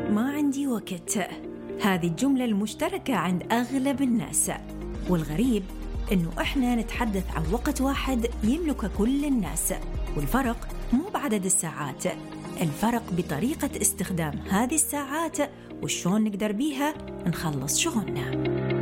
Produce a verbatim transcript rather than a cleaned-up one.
ما عندي وقت. هذه الجملة المشتركة عند أغلب الناس، والغريب إنه إحنا نتحدث عن وقت واحد يملك كل الناس، والفرق مو بعدد الساعات، الفرق بطريقة استخدام هذه الساعات وشون نقدر بيها نخلص شغلنا.